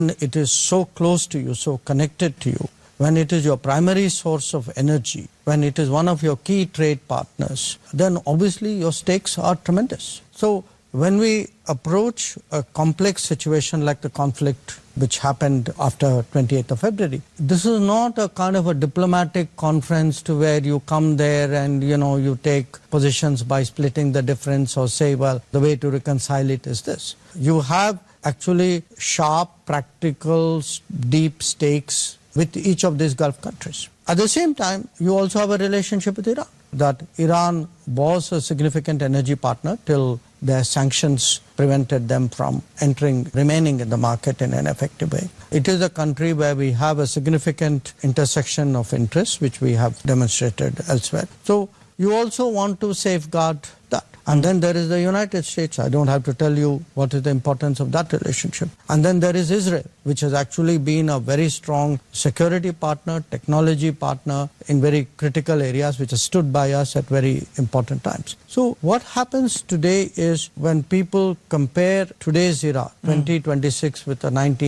it is so close to you, so connected to you, when it is your primary source of energy, when it is one of your key trade partners, then obviously your stakes are tremendous. So when we approach a complex situation like the conflict which happened after 28th of February, this is not a kind of a diplomatic conference to where you come there and, you take positions by splitting the difference or say, well, the way to reconcile it is this. You have actually sharp, practical, deep stakes with each of these Gulf countries. At the same time, you also have a relationship with Iran. That Iran was a significant energy partner till their sanctions prevented them from remaining in the market in an effective way. It is a country where we have a significant intersection of interests, which we have demonstrated elsewhere. So you also want to safeguard that. And then there is the United States. I don't have to tell you what is the importance of that relationship. And then there is Israel, which has actually been a very strong security partner, technology partner in very critical areas, which has stood by us at very important times. So what happens today is when people compare today's era, 2026, with the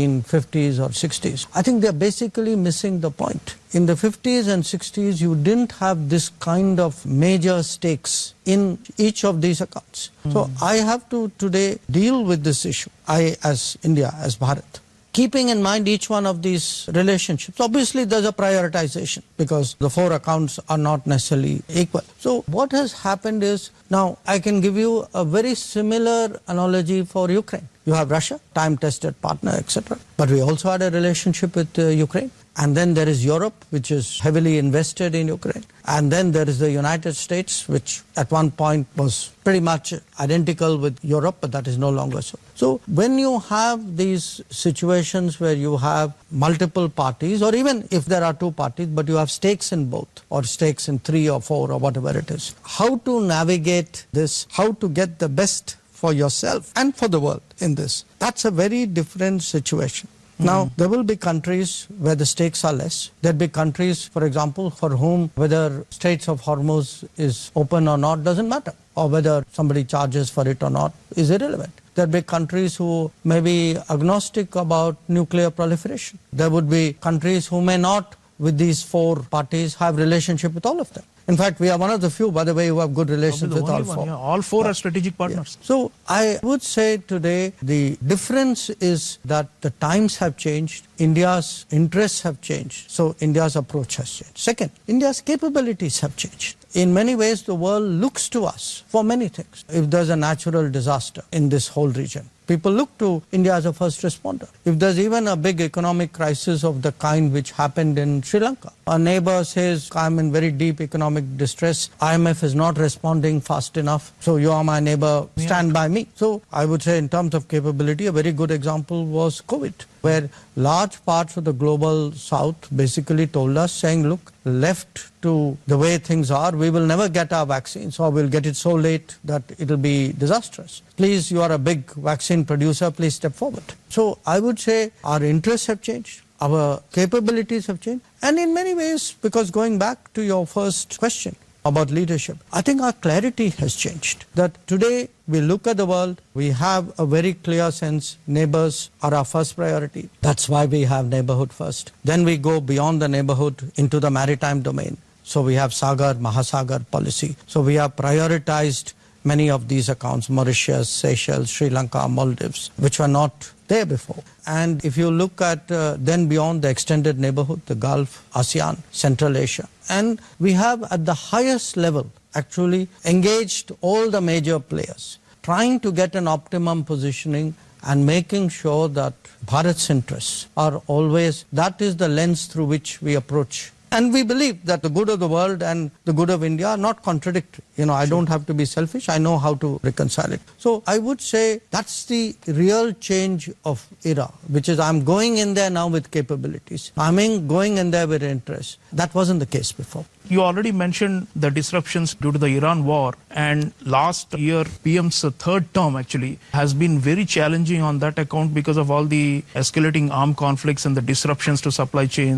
1950s or 60s, I think they're basically missing the point. In the 50s and 60s, you didn't have this kind of major stakes in each of these accounts. So I have to today deal with this issue, as India, as Bharat. Keeping in mind each one of these relationships, obviously there's a prioritization because the four accounts are not necessarily equal. So what has happened is, now I can give you a very similar analogy for Ukraine. You have Russia, time-tested partner, etc. But we also had a relationship with Ukraine. And then there is Europe, which is heavily invested in Ukraine. And then there is the United States, which at one point was pretty much identical with Europe, but that is no longer so. So when you have these situations where you have multiple parties, or even if there are two parties, but you have stakes in both, or stakes in 3 or 4 or whatever it is, how to navigate this, how to get the best for yourself and for the world in this, that's a very different situation. Now, there will be countries where the stakes are less. There'll be countries, for example, for whom whether Straits of Hormuz is open or not doesn't matter, or whether somebody charges for it or not is irrelevant. There'll be countries who may be agnostic about nuclear proliferation. There would be countries who may not, with these 4 parties, have relationship with all of them. In fact, we are one of the few, by the way, who have good relations with all 4. Yeah. All 4 are strategic partners. Yeah. So I would say today the difference is that the times have changed, India's interests have changed, so India's approach has changed. Second, India's capabilities have changed. In many ways, the world looks to us for many things. If there's a natural disaster in this whole region, people look to India as a first responder. If there's even a big economic crisis of the kind which happened in Sri Lanka, a neighbor says, I'm in very deep economic distress, IMF is not responding fast enough, so you are my neighbor, stand by me. So I would say in terms of capability, a very good example was COVID, where large parts of the global south basically told us, saying, look, left to the way things are, we will never get our vaccines, or we'll get it so late that it'll be disastrous. Please, you are a big vaccine producer, please step forward. So I would say our interests have changed, our capabilities have changed, and in many ways, because going back to your first question about leadership, I think our clarity has changed. That today we look at the world, we have a very clear sense, neighbors are our first priority. That's why we have neighborhood first. Then we go beyond the neighborhood into the maritime domain. So we have Sagar, Mahasagar policy. So we have prioritized many of these accounts, Mauritius, Seychelles, Sri Lanka, Maldives, which were not there before. And if you look at then beyond the extended neighborhood, the Gulf, ASEAN, Central Asia, and we have at the highest level actually engaged all the major players, trying to get an optimum positioning and making sure that Bharat's interests are always, that is the lens through which we approach. And we believe that the good of the world and the good of India are not contradictory. I don't have to be selfish. I know how to reconcile it. So I would say that's the real change of era, which is I'm going in there now with capabilities. I'm going in there with interest. That wasn't the case before. You already mentioned the disruptions due to the Iran war, and last year PM's third term actually has been very challenging on that account because of all the escalating armed conflicts and the disruptions to supply chains.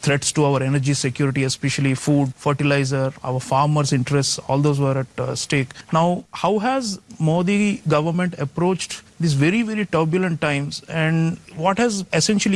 threats to our energy security, especially food, fertilizer, our farmers' interests, all those were at stake. Now, how has Modi government approached these very, very turbulent times, and what has essentially